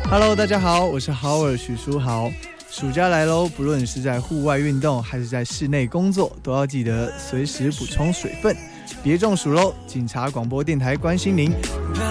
Hello， 大家好，我是豪尔许书豪。暑假来喽，不论是在户外运动还是在室内工作，都要记得随时补充水分，别中暑喽！警察广播电台关心您。